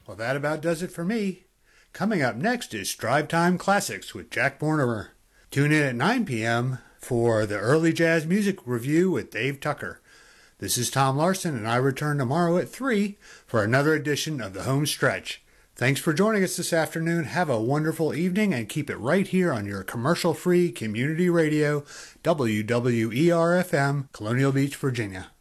Well, that about does it for me. Coming up next is Drive Time Classics with Jack Bornemer. Tune in at 9 p.m. for the Early Jazz Music Review with Dave Tucker. This is Tom Larson, and I return tomorrow at 3 for another edition of The Home Stretch. Thanks for joining us this afternoon. Have a wonderful evening, and keep it right here on your commercial-free community radio, WWER-FM, Colonial Beach, Virginia.